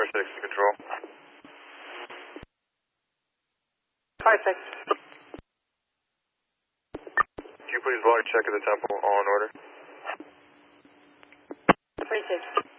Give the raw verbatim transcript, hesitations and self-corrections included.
Fire six to control. Fire six. Can you please log check of the temple, all in order? Three six.